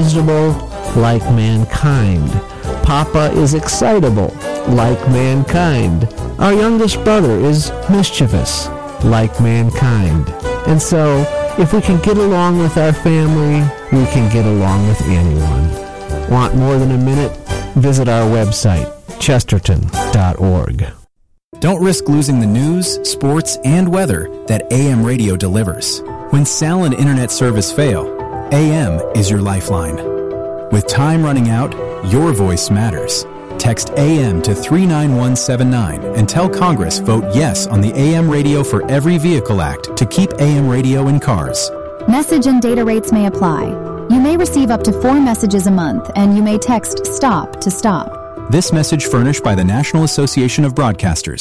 reasonable like mankind. Papa is excitable like mankind. Our youngest brother is mischievous like mankind. And so, if we can get along with our family, we can get along with anyone. Want more than a minute? Visit our website, chesterton.org. Don't risk losing the news, sports, and weather that AM radio delivers. When cell and internet service fail, AM is your lifeline. With time running out, your voice matters. Text AM to 39179 and tell Congress vote yes on the AM Radio for Every Vehicle Act to keep AM radio in cars. Message and data rates may apply. You may receive up to 4 messages a month, and you may text STOP to stop. This message furnished by the National Association of Broadcasters.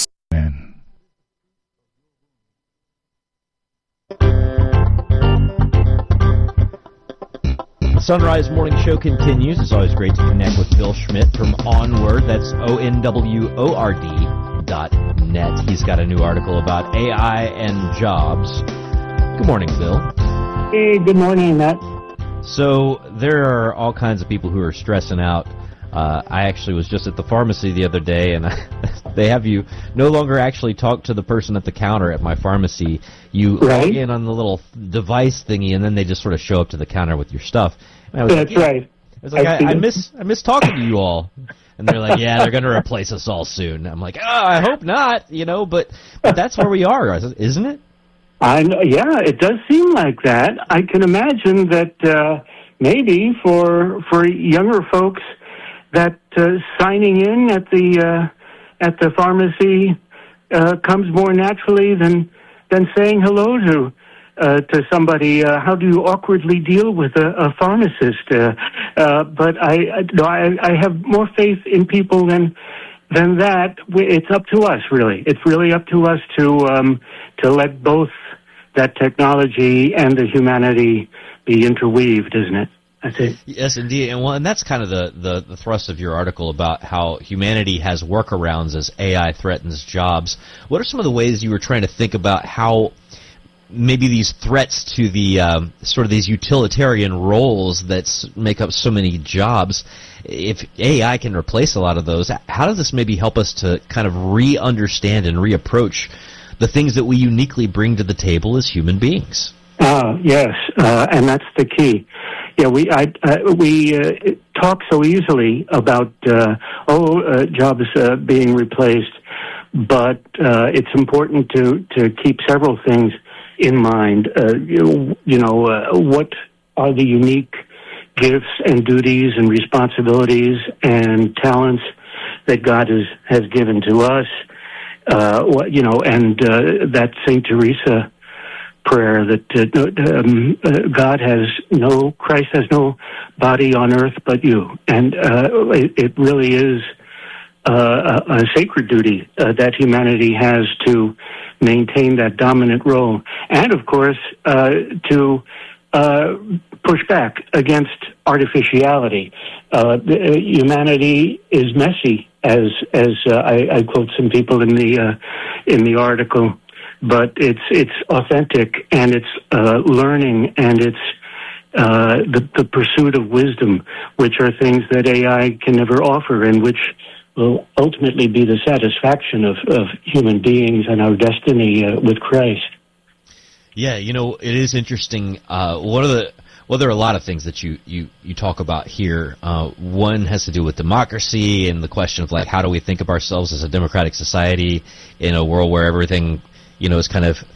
The Sunrise Morning Show continues. It's always great to connect with Bill Schmidt from Onward. That's ONWORD.net. He's got a new article about AI and jobs. Good morning, Bill. Hey, good morning, Matt. So there are all kinds of people who are stressing out. I actually was just at the pharmacy the other day, and they have you no longer actually talk to the person at the counter at my pharmacy. You log in on the little device thingy, and then they just sort of show up to the counter with your stuff. That's right. I was like, I miss talking to you all. And they're like, yeah, they're going to replace us all soon. I'm like, I hope not, but that's where we are, isn't it? Yeah, it does seem like that. I can imagine that maybe for younger folks, that signing in at the pharmacy comes more naturally than saying hello to somebody. How do you awkwardly deal with a pharmacist? But I have more faith in people than that. It's up to us, really. It's really up to us to let both that technology and the humanity be interweaved, isn't it? Yes, indeed. And that's kind of the thrust of your article about how humanity has workarounds as AI threatens jobs. What are some of the ways you were trying to think about how maybe these threats to the sort of these utilitarian roles that make up so many jobs, if AI can replace a lot of those, how does this maybe help us to kind of re-understand and reapproach the things that we uniquely bring to the table as human beings? Yes, and that's the key. Yeah, we talk so easily about jobs being replaced, but it's important to keep several things in mind. What are the unique gifts and duties and responsibilities and talents that God has given to us? That St. Teresa prayer that Christ has no body on earth but you. And it really is a sacred duty that humanity has to maintain that dominant role. And, of course, to push back against artificiality. Humanity is messy, as I quote some people in the article. But it's authentic, and it's learning, and it's the pursuit of wisdom, which are things that AI can never offer, and which will ultimately be the satisfaction of human beings and our destiny with Christ. Yeah, it is interesting. There are a lot of things that you talk about here. One has to do with democracy and the question of how do we think of ourselves as a democratic society in a world where everything is kind of,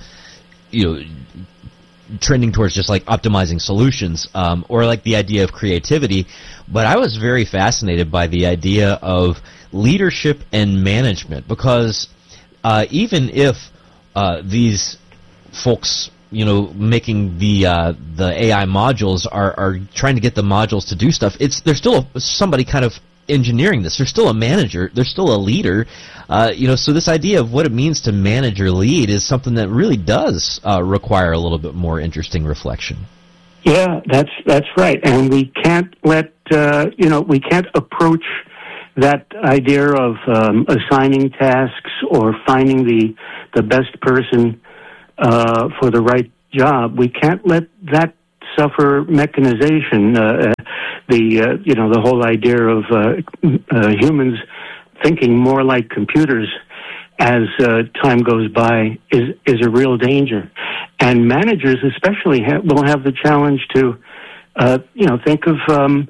trending towards just optimizing solutions, or the idea of creativity. But I was very fascinated by the idea of leadership and management, because even if these folks, making the AI modules are trying to get the modules to do stuff, there's still somebody kind of engineering this. There's still a manager. There's still a leader. So this idea of what it means to manage or lead is something that really does require a little bit more interesting reflection. Yeah, that's right. And we can't we can't approach that idea of assigning tasks or finding the best person for the right job. We can't let that suffer mechanization. the whole idea of humans thinking more like computers as time goes by is a real danger. And managers especially will have the challenge to, think of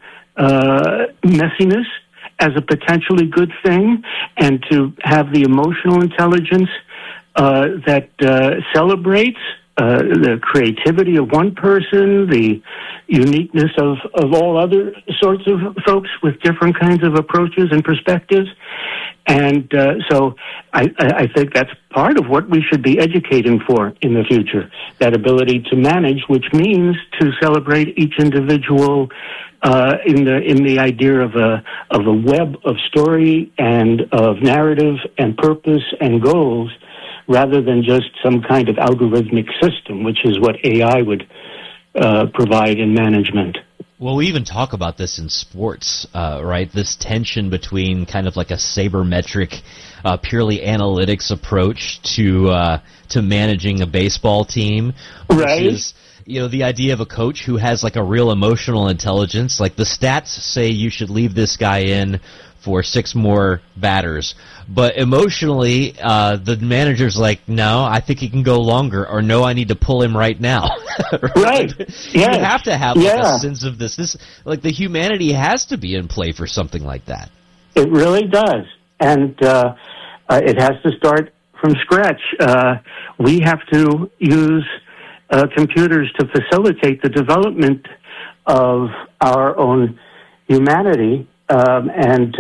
messiness as a potentially good thing, and to have the emotional intelligence that celebrates the creativity of one person, the uniqueness of all other sorts of folks with different kinds of approaches and perspectives. And so I think that's part of what we should be educating for in the future, that ability to manage, which means to celebrate each individual in the idea of a web of story and of narrative and purpose and goals, rather than just some kind of algorithmic system, which is what AI would provide in management. Well, we even talk about this in sports, right? This tension between kind of like a sabermetric, purely analytics approach to managing a baseball team, right? Which is, the idea of a coach who has like a real emotional intelligence. Like the stats say you should leave this guy in for 6 more batters, but emotionally, the manager's like, no, I think he can go longer, or no, I need to pull him right now. Right. You have to have like a sense of this. Like the humanity has to be in play for something like that. It really does, and it has to start from scratch. We have to use computers to facilitate the development of our own humanity. And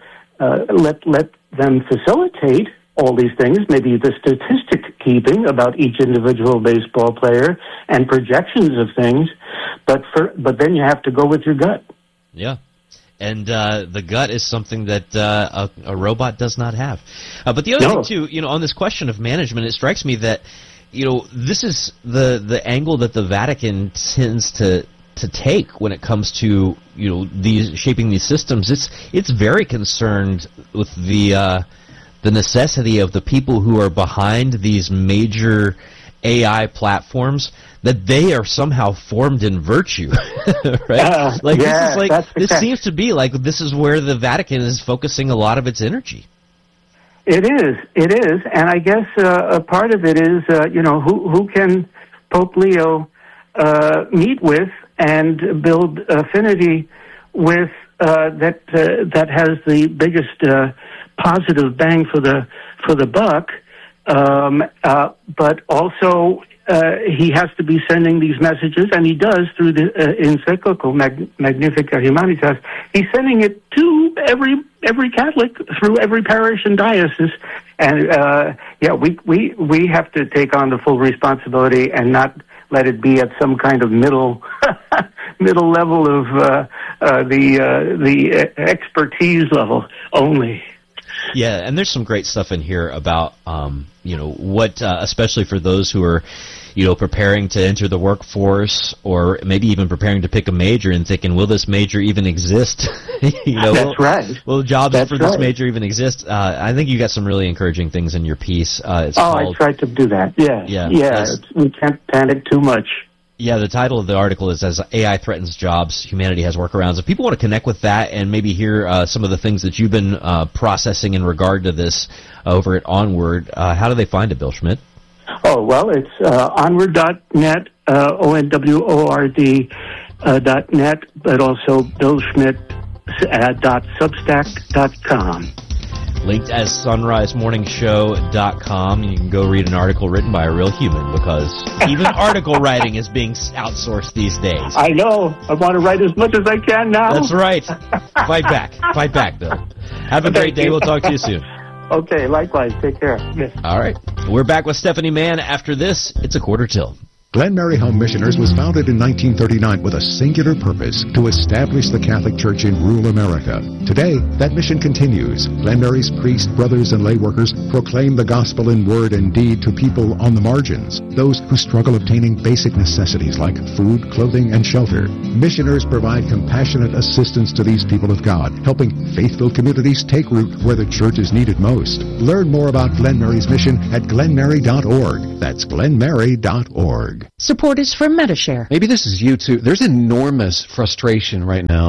let them facilitate all these things, maybe the statistic keeping about each individual baseball player and projections of things, but then you have to go with your gut. Yeah. And the gut is something that a robot does not have. But the other thing, too, on this question of management, it strikes me that, this is the angle that the Vatican tends to take when it comes to shaping these systems. It's very concerned with the necessity of the people who are behind these major AI platforms, that they are somehow formed in virtue, right? This seems to be like this is where the Vatican is focusing a lot of its energy. It is, and I guess a part of it is who can Pope Leo meet with and build affinity with that has the biggest positive bang for the buck, but also he has to be sending these messages, and he does through the encyclical Magnificat Humanitas. He's sending it to every Catholic through every parish and diocese, and we have to take on the full responsibility and not let it be at some kind of middle level of the expertise level only. Yeah, and there's some great stuff in here about what especially for those who are preparing to enter the workforce, or maybe even preparing to pick a major and thinking, will this major even exist? That's right. Will jobs for this major even exist? I think you got some really encouraging things in your piece. I tried to do that. Yeah. We can't panic too much. Yeah, the title of the article is As AI Threatens Jobs, Humanity Has Workarounds. If people want to connect with that and maybe hear some of the things that you've been processing in regard to this over at Onward, how do they find it, Bill Schmidt? Oh, well, it's onward.net, onward.net, but also billschmidt.substack.com. Linked as sunrisemorningshow.com. You can go read an article written by a real human, because even article writing is being outsourced these days. I know. I want to write as much as I can now. That's right. Fight back. Fight back, Bill. Have a great day. We'll talk to you soon. Okay, likewise. Take care. Yes. All right. We're back with Stephanie Mann. After this, it's a quarter till. Glen Mary Home Missioners was founded in 1939 with a singular purpose: to establish the Catholic Church in rural America. Today, that mission continues. Glen Mary's priests, brothers, and lay workers proclaim the gospel in word and deed to people on the margins, those who struggle obtaining basic necessities like food, clothing, and shelter. Missioners provide compassionate assistance to these people of God, helping faith-filled communities take root where the church is needed most. Learn more about Glen Mary's mission at glenmary.org. That's glenmary.org. Support is from Metashare. Maybe this is you too. There's enormous frustration right now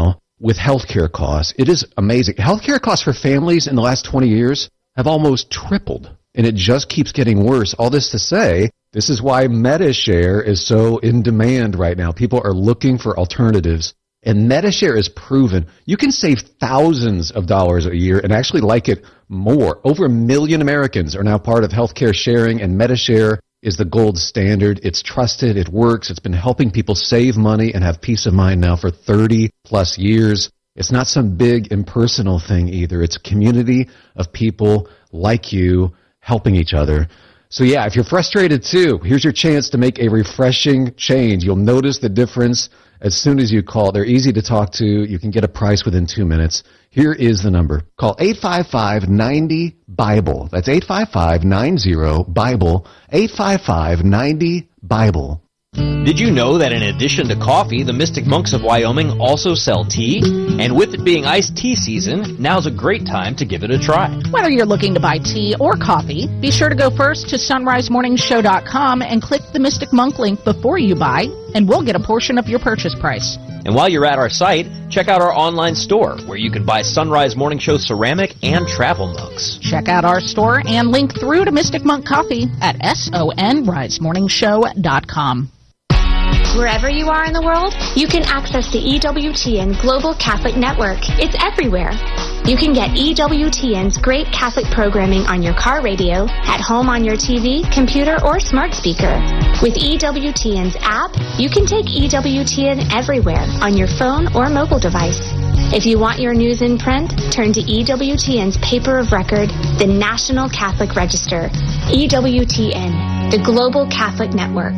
with healthcare costs. It is amazing. Healthcare costs for families in the last 20 years have almost tripled, and it just keeps getting worse. All this to say, this is why MediShare is so in demand right now. People are looking for alternatives, and MediShare is proven. You can save thousands of dollars a year and actually like it more. Over 1 million Americans are now part of healthcare sharing, and MediShare is the gold standard. It's trusted. It works. It's been helping people save money and have peace of mind now for 30 plus years. It's not some big impersonal thing either. It's a community of people like you helping each other. So yeah, if you're frustrated too, here's your chance to make a refreshing change. You'll notice the difference as soon as you call. They're easy to talk to. You can get a price within 2 minutes. Here is the number. Call 855-90-BIBLE. That's 855-90-BIBLE. 855-90-BIBLE. Did you know that in addition to coffee, the Mystic Monks of Wyoming also sell tea? And with it being iced tea season, now's a great time to give it a try. Whether you're looking to buy tea or coffee, be sure to go first to sunrisemorningshow.com and click the Mystic Monk link before you buy, and we'll get a portion of your purchase price. And while you're at our site, check out our online store, where you can buy Sunrise Morning Show ceramic and travel mugs. Check out our store and link through to Mystic Monk Coffee at sonrisemorningshow.com. Wherever you are in the world, you can access the EWTN Global Catholic Network. It's everywhere. You can get EWTN's great Catholic programming on your car radio, at home on your TV, computer, or smart speaker. With EWTN's app, you can take EWTN everywhere on your phone or mobile device. If you want your news in print, turn to EWTN's paper of record, the National Catholic Register. EWTN, the Global Catholic Network.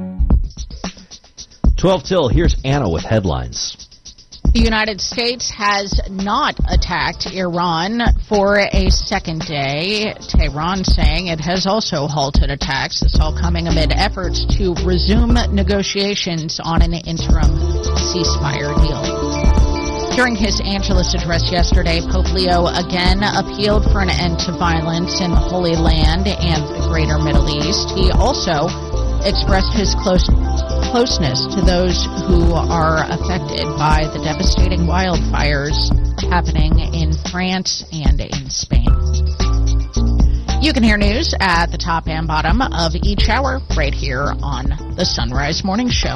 12 till, here's Anna with headlines. The United States has not attacked Iran for a second day. Tehran saying it has also halted attacks. This all coming amid efforts to resume negotiations on an interim ceasefire deal. During his Angelus address yesterday, Pope Leo again appealed for an end to violence in the Holy Land and the Greater Middle East. He also expressed his closeness to those who are affected by the devastating wildfires happening in France and in Spain. You can hear news at the top and bottom of each hour right here on the Sunrise Morning Show.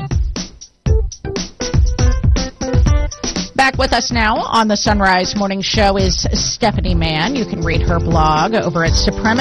Back with us now on the Sunrise Morning Show is Stephanie Mann. You can read her blog over at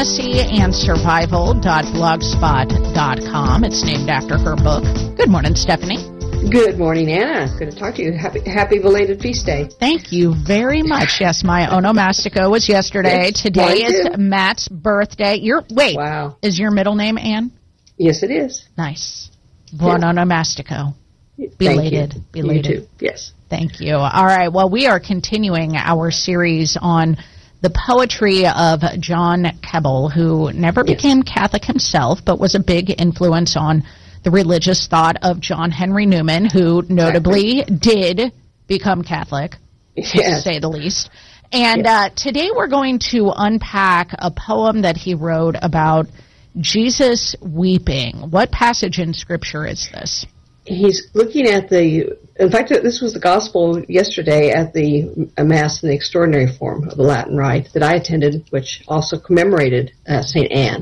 supremacyandsurvival.blogspot.com. It's named after her book. Good morning, Stephanie. Good morning, Anna. Good to talk to you. Happy belated feast day. Thank you very much. Yes, my onomastico was yesterday. Yes, today is Matt's birthday. Wow. Is your middle name Ann? Yes, it is. Nice. Buon onomastico. Belated. You too. Yes. Thank you. All right. Well, we are continuing our series on the poetry of John Keble, who never became Catholic himself, but was a big influence on the religious thought of John Henry Newman, who notably did become Catholic, to say the least. And today we're going to unpack a poem that he wrote about Jesus weeping. What passage in Scripture is this? He's looking at in fact, this was the gospel yesterday at the Mass in the Extraordinary Form of the Latin Rite that I attended, which also commemorated St. Anne.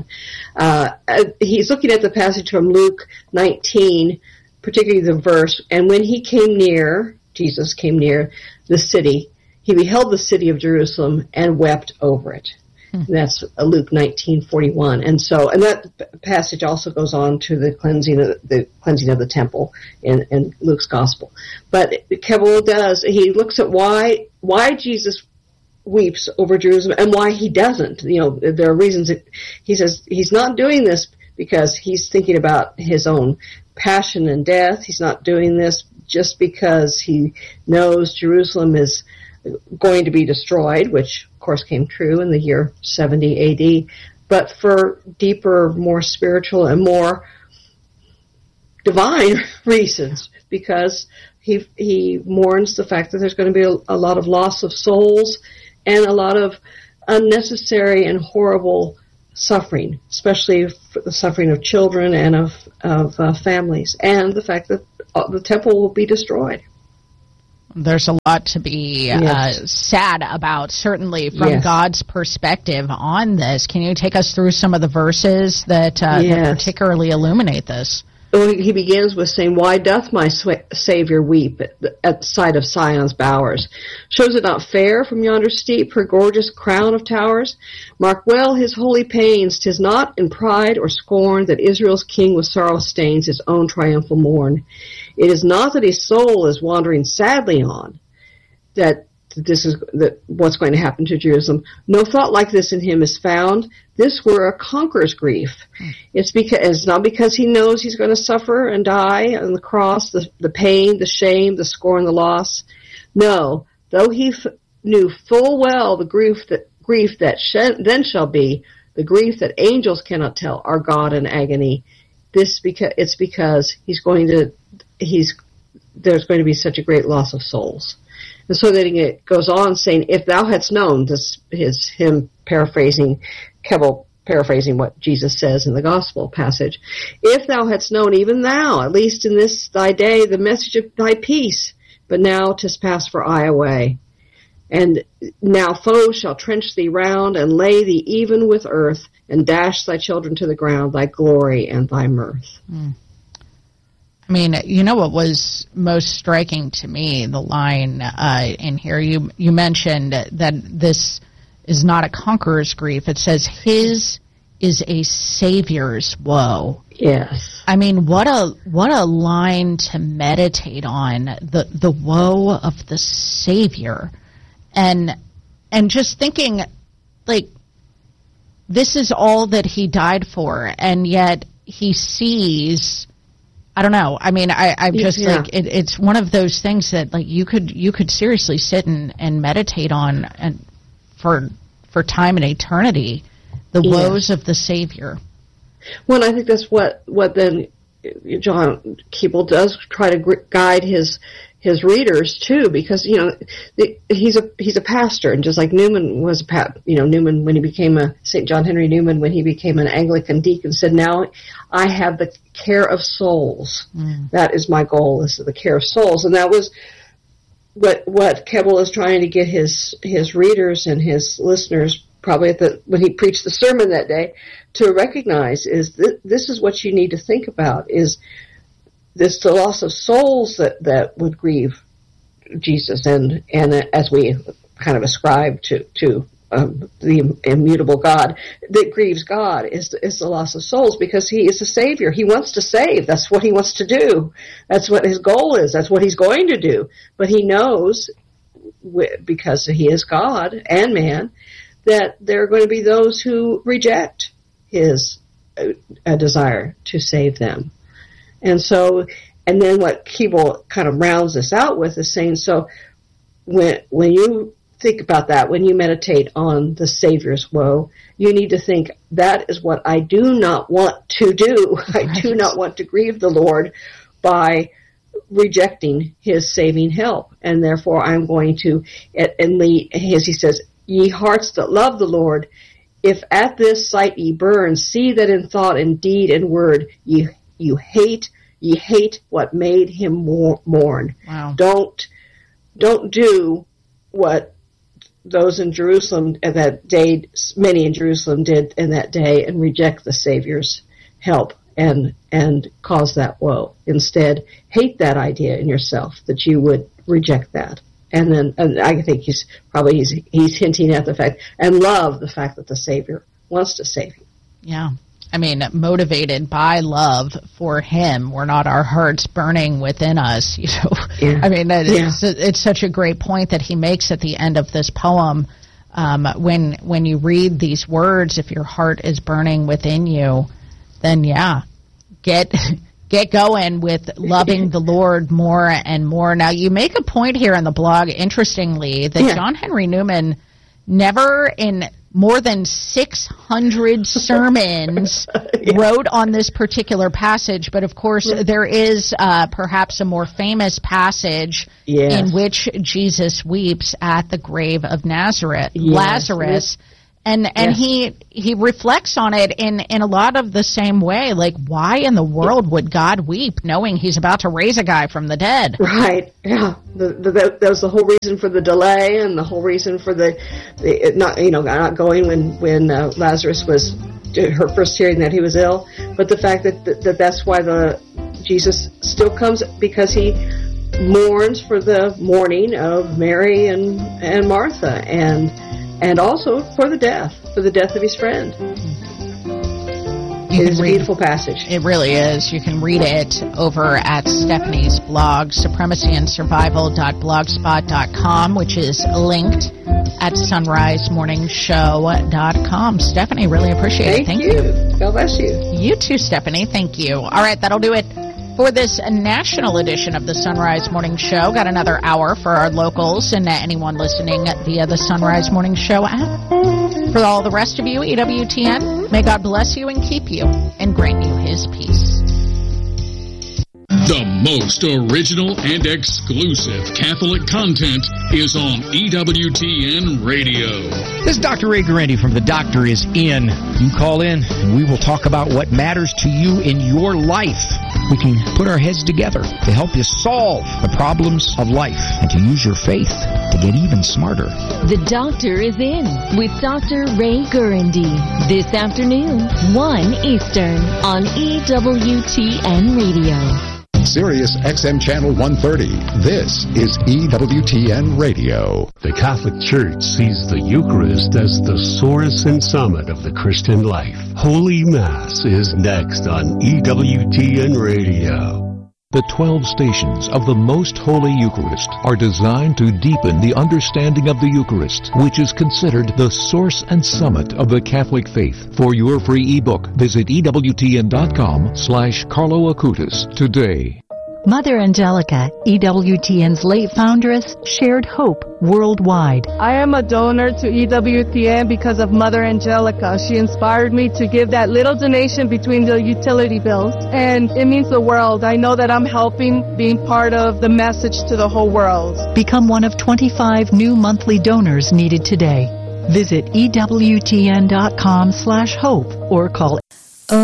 He's looking at the passage from Luke 19, particularly the verse, and when he came near, Jesus came near the city, he beheld the city of Jerusalem and wept over it. And that's Luke 19:41, and that passage also goes on to the cleansing of the temple in Luke's gospel. But Keble he looks at why Jesus weeps over Jerusalem and why he doesn't. There are reasons he says he's not doing this because he's thinking about his own passion and death. He's not doing this just because he knows Jerusalem is going to be destroyed, which of course came true in the year 70 AD, but for deeper, more spiritual and more divine reasons, because he mourns the fact that there's going to be a lot of loss of souls and a lot of unnecessary and horrible suffering, especially the suffering of children and of families, and the fact that the temple will be destroyed. There's a lot to be sad about, certainly from God's perspective on this. Can you take us through some of the verses that particularly illuminate this? Well, he begins with saying, "Why doth my Savior weep at the sight of Sion's bowers? Shows it not fair from yonder steep her gorgeous crown of towers? Mark well his holy pains. 'Tis not in pride or scorn that Israel's king with sorrow stains his own triumphal morn. It is not that his soul is wandering sadly on, that what's going to happen to Jerusalem. No thought like this in him is found. This were a conqueror's grief. It's not because he knows he's going to suffer and die on the cross, the pain, the shame, the scorn, the loss. No, though he knew full well the grief that then shall be, the grief that angels cannot tell, our God in agony. It's because there's going to be such a great loss of souls." And so then it goes on saying, "If thou hadst known," this is him paraphrasing, Keble paraphrasing what Jesus says in the gospel passage, "If thou hadst known, even thou, at least in this thy day, the message of thy peace, but now 'tis passed for aye away. And now foes shall trench thee round, and lay thee even with earth, and dash thy children to the ground, thy glory and thy mirth." I mean, you know what was most striking to me, the line in here, you mentioned that this is not a conqueror's grief. It says, "His is a Savior's woe." Yes. I mean, what a line to meditate on, the woe of the Savior. And just thinking, like, this is all that he died for, and yet he sees... I don't know. I mean, I'm just like, it's one of those things that, like, you could seriously sit and meditate on and for time and eternity, the woes of the Savior. Well, I think that's what then John Keble does try to guide his readers too, because he's a pastor, and just like Newman was Newman when he became St. John Henry Newman, when he became an Anglican deacon, said, "Now I have the care of souls. That is my goal, is the care of souls." And that was what Keble is trying to get his readers and his listeners, probably when he preached the sermon that day, to recognize is this is what you need to think about, is this the loss of souls that would grieve Jesus, and as we kind of ascribe to the immutable God that grieves God is the loss of souls, because he is a Savior. He wants to save. That's what he wants to do. That's what his goal is. That's what he's going to do. But he knows, because he is God and man, that there are going to be those who reject his desire to save them. And then what Keble kind of rounds this out with is saying, so when you think about that, when you meditate on the Savior's woe, you need to think, that is what I do not want to do. I do not want to grieve the Lord by rejecting his saving help. And therefore I'm going to, as he says, "Ye hearts that love the Lord, if at this sight ye burn, see that in thought and deed and word ye hate what made him mourn." Wow. Don't do what those in Jerusalem at that day, many in Jerusalem did in that day, and reject the Savior's help and cause that woe. Instead, hate that idea in yourself, that you would reject that. And I think he's hinting at the fact, and love the fact that the Savior wants to save you. Yeah. I mean, motivated by love for him. We're not our hearts burning within us, Yeah. I mean, it's such a great point that he makes at the end of this poem. When you read these words, if your heart is burning within you, then get going with loving the Lord more and more. Now, you make a point here on the blog, interestingly, that John Henry Newman never in more than 600 sermons wrote on this particular passage, but of course there is perhaps a more famous passage in which Jesus weeps at the grave of Lazarus. And Yes. he reflects on it in a lot of the same way. Like, why in the world would God weep knowing he's about to raise a guy from the dead? Right. Yeah. That was the whole reason for the delay, and the whole reason for the not going when Lazarus was her first hearing that he was ill. But the fact that's why Jesus still comes, because he mourns for the mourning of Mary and Martha, and also for the death of his friend. It is a beautiful passage. It really is. You can read it over at Stephanie's blog, supremacyandsurvival.blogspot.com, which is linked at sunrisemorningshow.com. Stephanie, really appreciate it. Thank you. God bless you. You too, Stephanie. Thank you. All right, that'll do it for this national edition of the Sunrise Morning Show. Got another hour for our locals and anyone listening via the Sunrise Morning Show app. For all the rest of you, EWTN, may God bless you and keep you and grant you his peace. The most original and exclusive Catholic content is on EWTN Radio. This is Dr. Ray Guarendi from The Doctor Is In. You call in and we will talk about what matters to you in your life. We can put our heads together to help you solve the problems of life and to use your faith to get even smarter. The Doctor Is In with Dr. Ray Guarendi this afternoon, 1 Eastern on EWTN Radio. Sirius XM Channel 130. This is EWTN Radio. The Catholic Church sees the Eucharist as the source and summit of the Christian life. Holy Mass is next on EWTN Radio. The 12 stations of the Most Holy Eucharist are designed to deepen the understanding of the Eucharist, which is considered the source and summit of the Catholic faith. For your free ebook, visit EWTN.com/Carlo Acutis today. Mother Angelica, EWTN's late foundress, shared hope worldwide. I am a donor to EWTN because of Mother Angelica. She inspired me to give that little donation between the utility bills, and it means the world. I know that I'm helping, being part of the message to the whole world. Become one of 25 new monthly donors needed today. Visit EWTN.com/hope or call